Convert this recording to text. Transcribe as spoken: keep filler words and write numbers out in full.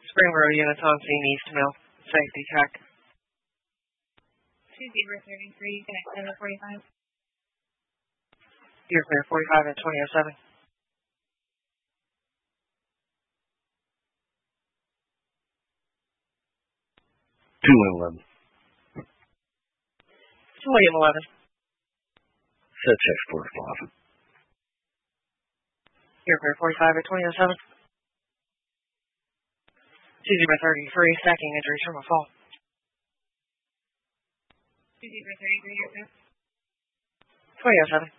Springboro units on scene, East Mill. Safety check. two zero thirty-three, connect seven forty-five. You're clear, forty-five at twenty oh seven. two William eleven. two William eleven. Set check forty-five. You're clear, forty-five at twenty oh seven. two zero thirty-three, stacking injuries from a fall. two zero thirty-three, you're clear. twenty oh seven.